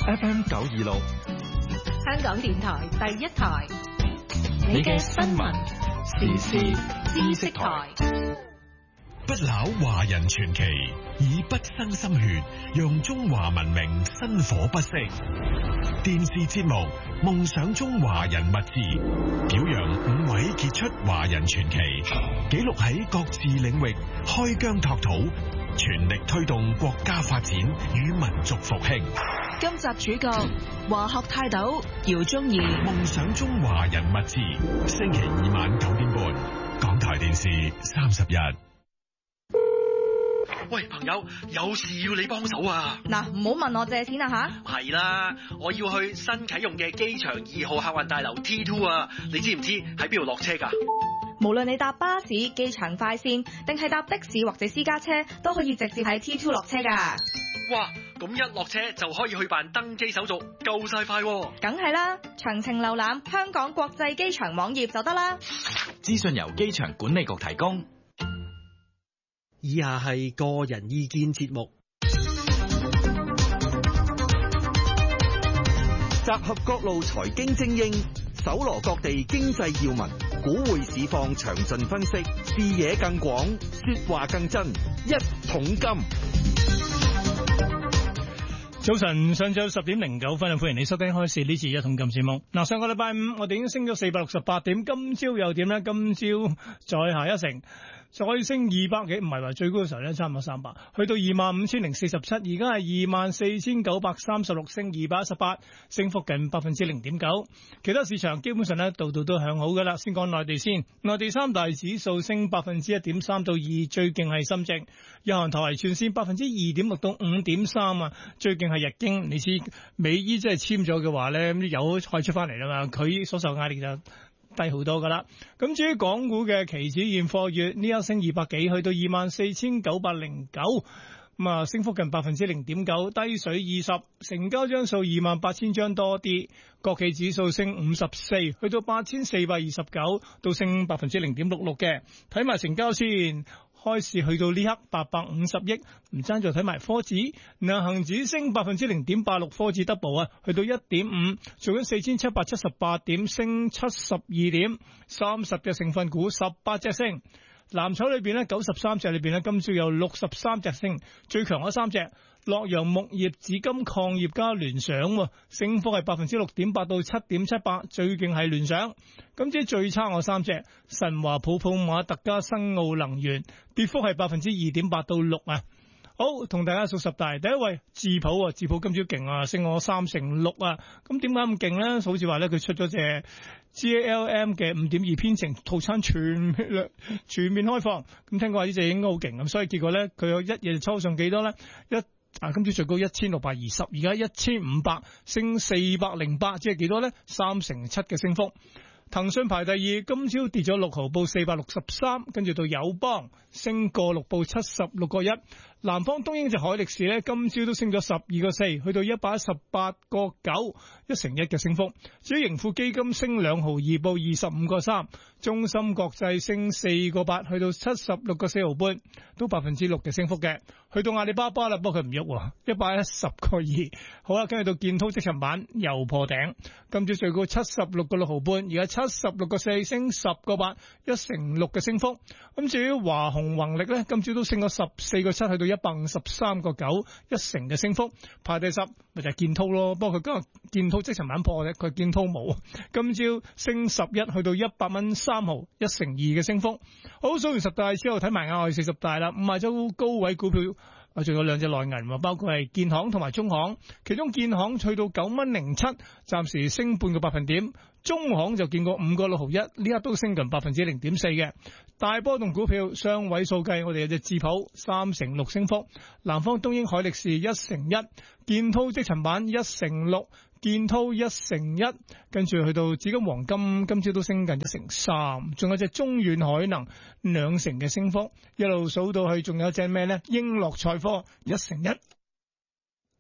FM 926， 香港電台第一台， 你嘅新聞時事知識台。 不朽華人傳奇，以畢生心血，讓中華文明薪火不息。電視節目《夢想中華人物誌》，表揚5位傑出華人傳奇，記錄喺各自領域開疆拓土，全力推動國家發展與民族復興。 今集主角華學泰斗姚宗儀，《 夢想中華人物誌》，星期2晚9點半，港台電視31。 喂，朋友，有事要你幫手啊！ 嗱，唔好問我借錢啊吓！ 係啦，我要去新啟用嘅機場2號客運大樓 T2 啊！你知唔知喺邊度落車㗎？ 無論你搭巴士、機場快線，定係搭的士或者私家車，都可以直接喺 T2 落車㗎。 哇！咁一落車就可以去辦登機手續，夠晒快喎！ 梗係啦，詳情瀏覽香港國際機場網頁就得啦。 資訊由機場管理局提供。 以下係個人意見節目， 集合各路財經精英，搜羅各地經濟要聞，股匯市況詳盡分析，視野更廣，說話更真，一桶金。 早晨，上晝10點09分，歡迎你收聽開市呢次一桶金節目。嗱，上個禮拜五我哋已經升咗468點，今朝又點呢？今朝再下一成。再升200幾，唔係話最高嘅時候咧，差唔多300，去到25,047，而家係24,936，升218，升幅近0.9%。其他市場基本上咧，度度都向好噶啦。先講內地先，內地三大指數升1.3%到2%，最勁係深證。日韓台全線2.6%到5.3%啊，最勁係日經。你知美伊真係簽咗嘅話咧，咁有開出翻嚟啦嘛，佢所受壓力就低好多噶啦。咁至於港股嘅期指現貨月呢，一升200幾，去到24,909，咁啊升幅近0.9%，低水20，成交張數28,000張多啲。國企指數升54，去到8,429，都升0.66%嘅。睇埋成交先。開市去到呢刻850億，唔爭再睇埋科指，嗱恒指升0.86%，科指 double 啊，去到1.5，做緊4,778點，升72點，30隻成分股18隻升。藍籌裏邊咧93隻裏邊咧，今朝有63隻升，最強嗰3隻，洛陽木業、紫金礦業加聯想，升幅係6.8%到7.78%，最勁係聯想。咁至於最差嗰3隻，神華、普普馬特加新奧能源，跌幅係2.8%到6%啊。好，同大家數十大，第一位智普啊，智普今朝勁啊，升我36%啊。咁點解咁勁咧？好似話咧，佢出咗隻 GALM 嘅5.2編程套餐全面開放，咁聽講話呢隻應該好勁咁，所以結果咧，佢有一夜抽上幾多咧？今朝最高1,620，而家1,500，升408，即係幾多咧？7%嘅升幅。騰訊排第二，今朝跌咗6毫，報463，跟住到友邦升個6，報76個1。南方東英隻海力士咧，今朝都升咗12個4，去到118個9，1%嘅升幅。至於盈富基金升2毫2，報25個3。中芯國際升4個8，去到76個4毫半，都6%嘅升幅嘅。去到阿里巴巴啦，不過佢唔喐，110個2。好啦，跟住到建滔積層板又破頂，今朝最高76個6毫半，而家76個4，升10個8，1%嘅升幅。咁至於華虹宏力咧，今朝都升咗14個7，去到153個9，1%嘅升幅。排第10咪就係建滔咯，不過佢今日建滔積層板破嘅，佢建滔冇。今朝升11，去到100蚊3毫，1%嘅升幅。好，數完十大之後睇埋亞外40大啦，五十周高位股票。仲有2隻內銀，包括係建行同埋中行，其中建行去到9.07蚊，暫時升半個百分點。中行就見過5個6毫1，呢刻都升近0.4%嘅。大波動股票雙位數計，我哋有隻智普3%6升幅，南方東英海力士1%1，建滔積層板1%6。建滔1%1，跟住去到紫金黃金，今朝都升近1%3，仲有隻中遠海能2%嘅升幅，一路數到去，仲有隻咩咧？英樂財科1%1。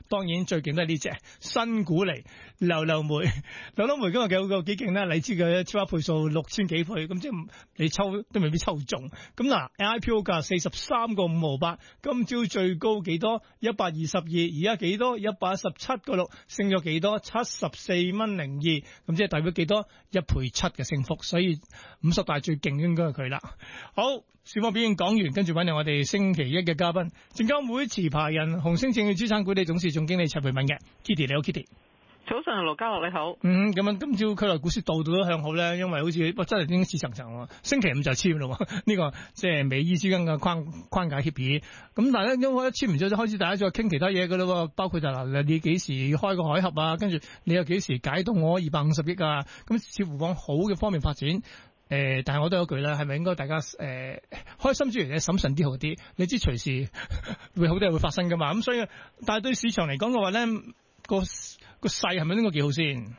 當然最勁都係呢隻新股嚟，流流煤。流流煤今日有幾勁咧？你知嘅超額倍數6000幾倍，咁即係你抽都未必抽中。咁嗱 ，IPO 價43個5毫8，今朝最高幾多？122，而家幾多？117個6，升咗幾多？74蚊02，咁即係代表幾多？1倍7嘅升幅，所以50大最勁應該係佢啦。好，市況表現講完，跟住揾嚟我哋星期一嘅嘉賓，證監會持牌人、紅星證券資產管理董事總經理陳蓓敏嘅 Kitty， 你好 Kitty。 早晨，盧家樂你好。 咁樣今朝區內股市度都向好咧，因為好似真係已經似層層喎。星期五就簽咯，呢個即係美伊之間嘅框架協議。咁但係咧，因為一簽完之後就開始大家再傾其他嘢㗎咯，包括就嗱你幾時開個海峽啊，跟住你又幾時解凍我250億啊，咁似乎往好嘅方面發展。但係我都有一句啦，係咪應該大家開心之餘咧審慎啲好啲？你知隨時會好多嘢會發生㗎嘛。咁所以，但係對市場嚟講嘅話咧，個勢係咪應該幾好先？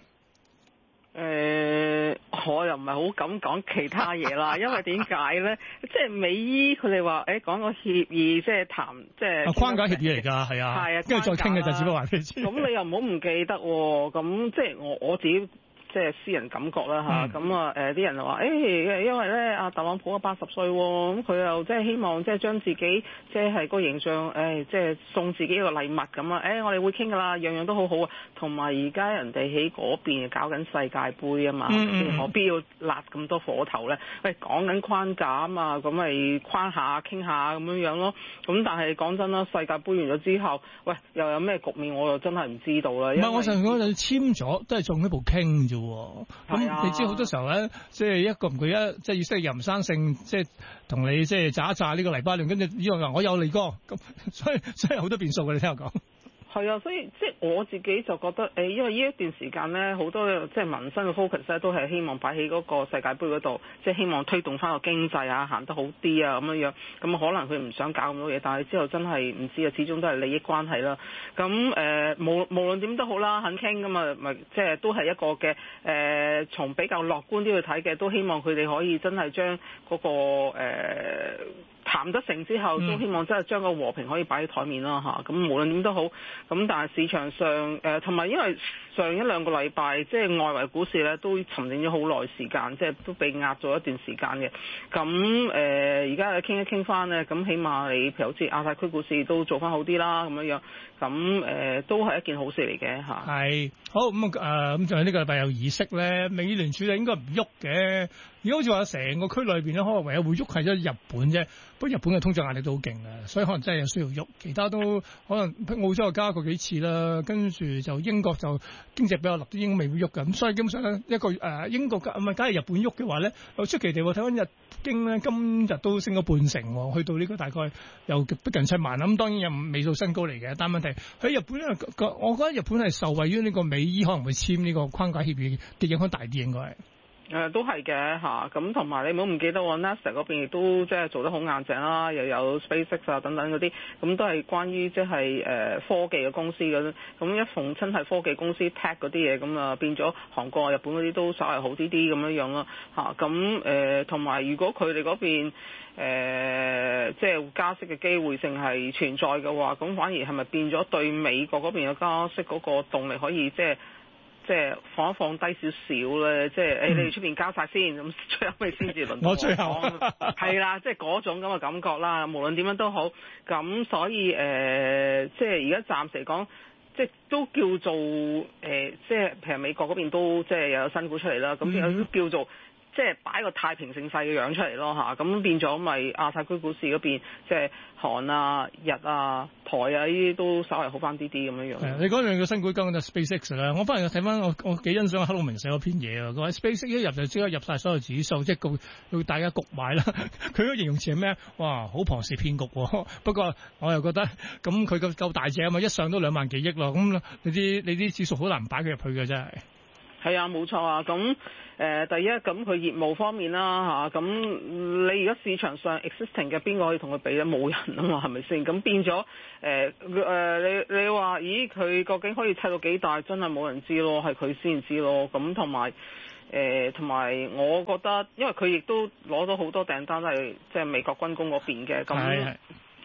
我又唔係好敢講其他嘢啦，因為點解咧？即係美伊佢哋話講個協議，即係談即係框架協議嚟㗎，係啊，係啊，跟住再傾嘅就只不過話俾你知。咁你又唔好唔記得喎，咁即係我自己。即係私人感覺啦嚇，咁啲人就話因為咧阿特朗普啊80歲喎，咁佢又即係希望即係將自己即係個形象即係送自己一個禮物咁啊，我哋會傾噶啦，樣樣都好好啊，同埋而家人哋喺嗰邊搞緊世界盃啊嘛，何必要辣咁多火頭咧？喂，講緊框架啊嘛，咁咪框下傾下咁樣咯。咁但係講真啦，世界盃完咗之後，喂又有咩局面，我又真係唔知道啦。唔係，我上嗰陣簽咗都係做一步傾啫。咁你知好多時候咧，即係一個唔佢即係以色列又唔生性，即係同你即係炸一炸呢個黎巴嫩，跟住呢個話我有利哥，咁所以好多變數嘅，你聽我講。係啊，所以即係我自己就覺得因為呢一段時間咧，好多即係民生嘅 focus 咧，都係希望擺喺嗰個世界盃嗰度，即係希望推動翻個經濟啊，行得好啲啊咁樣。咁可能佢唔想搞咁多嘢，但係之後真係唔知啊，始終都係利益關係啦。咁無論點都好啦，肯傾㗎嘛，咪即係都係一個嘅從比較樂觀啲去睇嘅，都希望佢哋可以真係將嗰個談得成之後，都希望真係將個和平可以擺喺台面啦嚇。咁無論點都好，咁但係市場上同埋因為上一兩個禮拜即係外圍股市咧都沉靜咗好耐時間，即係都被壓咗一段時間嘅。咁而家傾一傾翻咧，咁起碼你譬如好似亞太區股市都做翻好啲啦咁樣。咁都係一件好事嚟嘅嚇。係好咁就係呢個禮拜有議息咧，美聯儲就應該唔喐嘅。而家好似話成個區裏邊咧，可能唯有會喐係咗日本啫。不過日本嘅通脹壓力都好勁嘅，所以可能真係有需要喐。其他都可能澳洲又加過幾次啦，跟住就英國就經濟比較立啲，應該未會喐嘅。咁所以基本上咧，一個英國假如日本喐嘅話咧，又出奇地睇翻日經咧，今日都升咗半成，去到呢個大概又逼近7萬啦。咁當然又未到新高嚟嘅，但問題喺日本咧，我覺得日本係受惠於呢個美伊可能會簽呢個框架協議嘅影響大啲，應該係。都係嘅嚇，咁同埋你唔好唔記得喎 NASA 嗰邊亦都即係做得好硬淨啦，又有 SpaceX 啊等等嗰啲，咁都係關於即係科技嘅公司嘅，咁一逢親係科技公司 tech 嗰啲嘢，咁啊變咗韓國、日本嗰啲都稍為好啲咁樣咯嚇，咁同埋如果佢哋嗰邊即係加息嘅機會性係存在嘅話，咁反而係咪變咗對美國嗰邊嘅加息嗰個動力可以即係放一放低少少咧，即係你哋出邊交晒先，咁最後尾先至輪到我最後係啦，即係嗰種咁嘅感覺啦。無論點樣都好，咁所以即係而家暫時嚟講，即係都叫做即係譬如美國嗰邊都即係有新股出嚟啦，咁有叫做。即係擺個太平盛世嘅樣出嚟咯嚇，咁變咗咪亞太區股市嗰邊，即係韓啊、日啊、台啊呢啲都稍微好翻啲咁樣。係你講兩個新股講緊 SpaceX 啦，我翻嚟睇翻我幾欣賞黑佬明寫嗰篇嘢啊，佢話 SpaceX 一入就即刻入晒所有指數，即係要大家焗買啦。佢個形容詞係咩？哇，好龐氏騙局喎！不過我又覺得咁佢夠大隻啊嘛，一上都2萬幾億咯，咁你啲指數好難擺佢入去嘅真係。係啊，冇錯啊，咁第一咁佢業務方面啦嚇，咁你而家市場上 existing 嘅邊個可以同佢比咧？冇人啊嘛，係咪先？咁變咗你話咦佢究竟可以砌到幾大？真係冇人知咯，係佢先知咯。咁同埋我覺得，因為佢亦都攞到好多訂單都係即係美國軍工嗰邊嘅咁。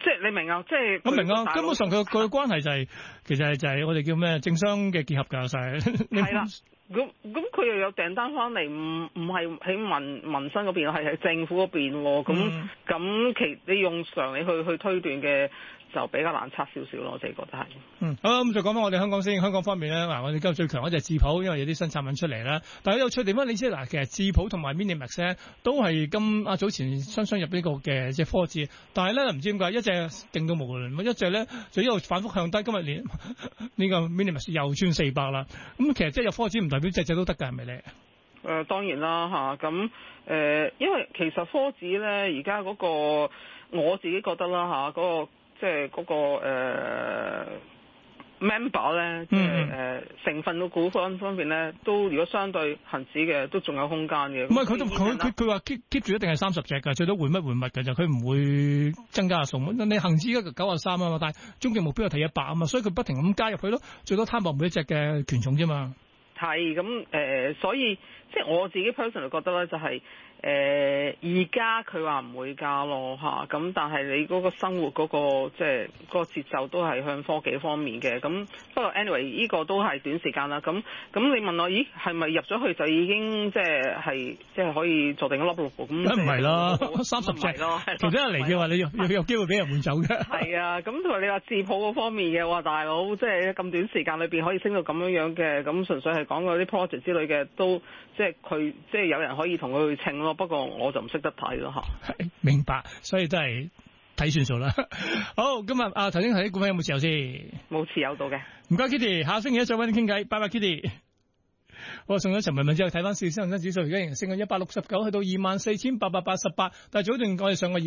即係你明啊？即係我明啊，根本上佢嘅關係就係、其實就係我哋叫咩政商嘅結合㗎，就係。 係啦。咁佢又有訂單翻嚟，唔係喺民生嗰邊，係喺政府嗰邊喎。咁你用常理去推斷嘅就比較難測少少咯，我自己覺得係。 好啦，咁就講翻我哋香港先。香港方面咧，嗱，我哋今日最強嗰隻智譜，因為有啲新產品出嚟啦。但係有趣地方，你知嗱，其實智譜同埋 Minimax 咧都係早前雙入呢個嘅即係科指，但係咧唔知點解一隻勁到無倫，一隻咧就一路反覆向低。今日連呢個 Minimax 又穿400啦。咁其實即係有科指唔代表隻隻都得㗎，係咪咧？ 當然啦嚇，咁因為其實科指咧而家嗰個我自己覺得啦嚇，嗰個即係嗰個member 咧，即係成分嘅股份方面咧，都如果相對恒指嘅都仲有空間嘅。唔係佢話 keep 住一定係30隻㗎，最多換乜㗎就佢唔會增加數目。你恒指而家93啊嘛，但係終極目標係睇100啊嘛，所以佢不停咁加入去咯，最多攤薄每一隻嘅權重啫嘛。 係咁所以即係我自己 personally 覺得咧，就係而家佢話唔會加咯嚇，咁但係你嗰個生活嗰個即係嗰個節奏都係向科技方面嘅，咁不過 anyway 呢個都係短時間啦。咁你問我，咦係咪入咗去就已經即係可以做定一粒六咁？梗唔係啦，30隻咯，其他人嚟嘅話，你有機會俾人換走嘅。係啊，咁同埋你話智譜嗰方面嘅話，大佬即係咁短時間裏邊可以升到咁樣嘅，咁純粹係講嗰啲 project 之類嘅，都即係佢即係有人可以同佢去稱咯。不過我就唔識得睇咯嚇。 明白，所以都係睇算數啦。好，今日頭先睇啲股份有冇持有先？ 冇持有到嘅。唔該 Kitty，下星期一再揾你傾偈，拜拜 Kitty。我送咗陳文文之後睇翻市，恒生指數而家仍然升緊169，去到24,888，但係早段我哋上過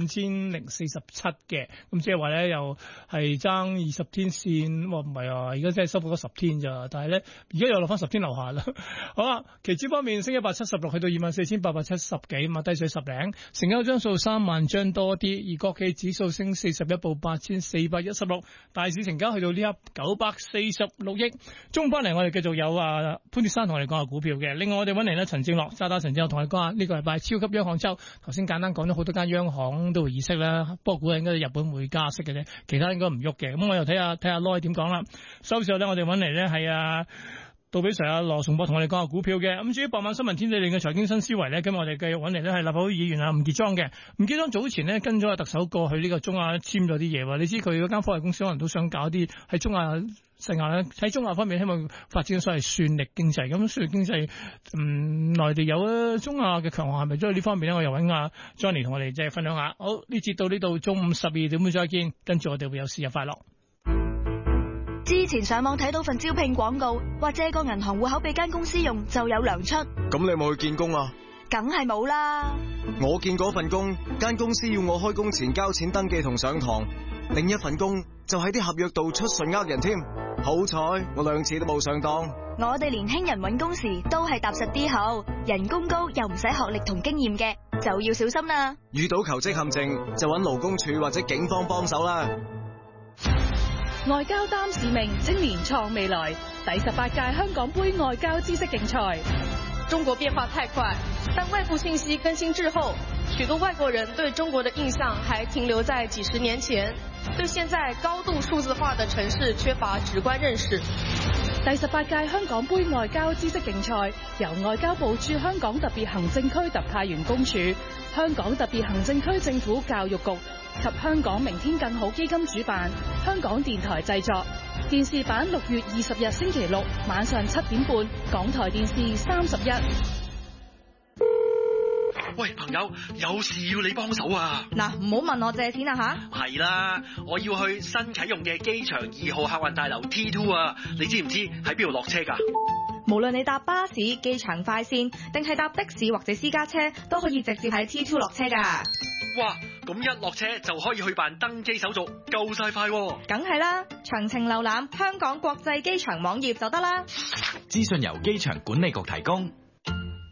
25,047嘅，咁即係話咧又係爭20天線，唔係啊，而家真係收復咗10天咋，但係咧而家又落翻10天樓下啦。好啦，期指方面升176，去到24,870幾，嘛低水10零，成交張數3萬張多啲，而國企指數升41，報8,416，大市成交去到呢刻946億。中翻嚟我哋繼續有潘鐵珊同我哋講下股票嘅。另外我哋揾嚟咧陳正樂，渣打陳正樂同我哋講下呢個禮拜超級央行周。頭先簡單講咗好多間央行都會議息啦，不過估計應該日本會加息嘅啫，其他應該唔喐嘅。咁我又睇下 Loy 點講啦。收市後咧我哋揾嚟咧係杜比 Sir 羅崇博同我哋講下股票嘅。咁至於傍晚新聞天地令嘅財經新思維咧，今日我哋繼續揾嚟咧係立法會議員吳傑莊嘅。吳傑莊早前咧跟咗特首過去呢個中亞簽咗啲嘢喎，你知佢嗰間科技公司可能都想搞啲喺中亞。成日咧喺中亞方面希望發展所謂算力經濟，咁算力經濟內地有啊，中亞嘅強項係咪都喺呢方面咧？我又揾阿 Johnny 同我哋即係分享下。好，呢節到呢度，中午12點半再見，跟住我哋會有節日快樂。 之前上網睇到份招聘廣告，話借個銀行戶口俾間公司用就有糧出。 咁你有冇去見工啊？ 梗係冇啦。 我見嗰份工，間公司要我開工前交錢登記同上堂，另一份工就喺啲合約度出信呃人添。好彩我2次都冇上當。 我哋年輕人揾工時都係踏實啲好，人工高又唔使學歷同經驗嘅，就要小心啦。 遇到求職陷阱就揾勞工處或者警方幫手啦。 外交擔使命，青年創未來。第18屆香港杯外交知識競賽。 中國變化太快，但外部信息更新滯後，許多外國人對中國的印象還停留在幾十年前，對現在高度數字化的城市缺乏直觀認識。 第18屆香港杯外交知識競賽由外交部駐香港特別行政區特派員公署、香港特別行政區政府教育局及香港明天更好基金主辦，香港電台製作。電視版6月20日星期六晚上7點半，港台電視31。 喂，朋友，有事要你幫手啊！ 嗱，唔好問我借錢啊吓！ 係啦，我要去新啟用嘅機場2號客運大樓 T2 啊！你知唔知喺邊度落車㗎？ 無論你搭巴士、機場快線，定係搭的士或者私家車，都可以直接喺 T2 落車㗎。 哇！咁一落車就可以去辦登機手續，夠晒快喎！ 梗係啦，詳情瀏覽香港國際機場網頁就得啦。 資訊由機場管理局提供。